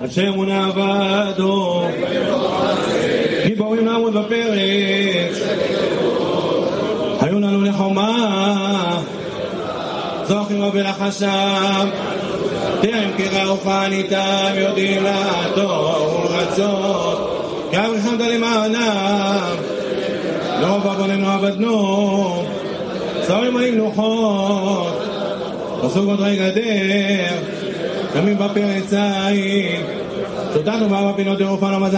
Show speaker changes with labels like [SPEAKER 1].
[SPEAKER 1] אשר מונה עבדו גיבורים לעמוד בפרץ היו לנו לחומה זוכים רבי לחשב תרם קרא ופעניתם יודעים לעתור ולרצות כי אבריחמת למענם לא בבוננו עבדנו שרים עלים לוחות פסוק בדרי גדר קמים בפרץ עין שותנו בארבע פינות דרופן המזל